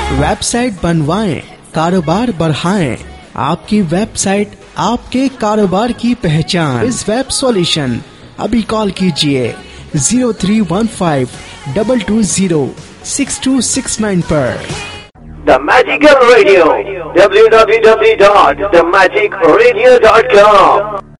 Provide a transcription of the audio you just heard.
Website बनवाएं, कारोबार बढ़ाएं। आपकी वेबसाइट आपके कारोबार की पहचान। इस वेब सॉल्यूशन अभी कॉल कीजिए 0315-220-6269 पर। The Magical Radio, www.themagicradio.com